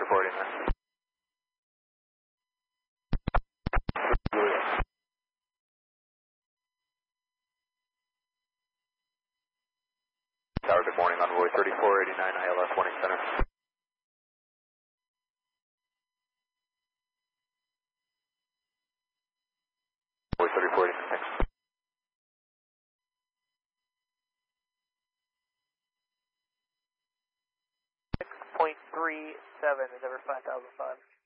3489. Tower, good morning, Envoy 3489, ILS warning center. Envoy 3489, thanks. 6.37 is over 5005.